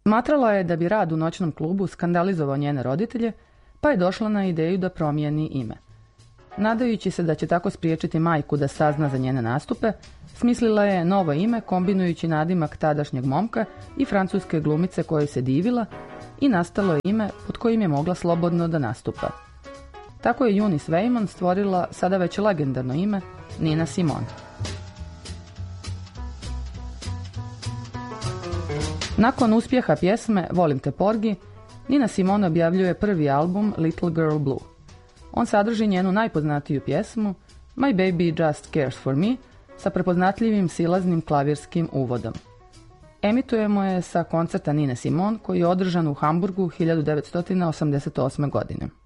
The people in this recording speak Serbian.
Smatrala je da bi rad u noćnom klubu skandalizovao njene roditelje, pa je došla na ideju da promijeni ime. Nadajući se da će tako spriječiti majku da sazna za njene nastupe, smislila je novo ime kombinujući nadimak tadašnjeg momka i francuske glumice kojoj se divila i nastalo je ime pod kojim je mogla slobodno da nastupa. Tako je Eunice Waymon stvorila sada već legendarno ime Nina Simone. Nakon uspjeha pjesme Volim te Porgy, Nina Simone objavljuje prvi album Little Girl Blue. On sadrži njenu najpoznatiju pjesmu My Baby Just Cares for Me sa prepoznatljivim silaznim klavirskim uvodom. Emitujemo je sa koncerta Nine Simone koji je održan u Hamburgu 1988. godine.